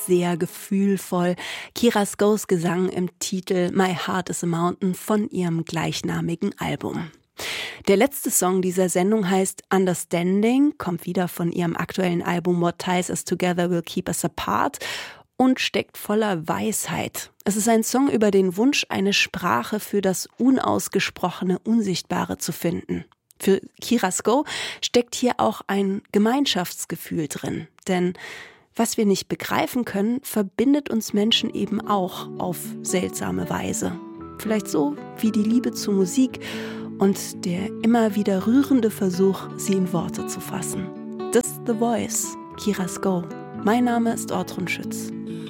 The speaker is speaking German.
sehr gefühlvoll. Kira Skos Gesang im Titel My Heart is a Mountain von ihrem gleichnamigen Album. Der letzte Song dieser Sendung heißt Understanding, kommt wieder von ihrem aktuellen Album What Ties Us Together Will Keep Us Apart und steckt voller Weisheit. Es ist ein Song über den Wunsch, eine Sprache für das Unausgesprochene, Unsichtbare zu finden. Für Kira Sko steckt hier auch ein Gemeinschaftsgefühl drin, denn was wir nicht begreifen können, verbindet uns Menschen eben auch auf seltsame Weise. Vielleicht so wie die Liebe zur Musik und der immer wieder rührende Versuch, sie in Worte zu fassen. Das ist The Voice, Kira Sko. Mein Name ist Ortrun Schütz.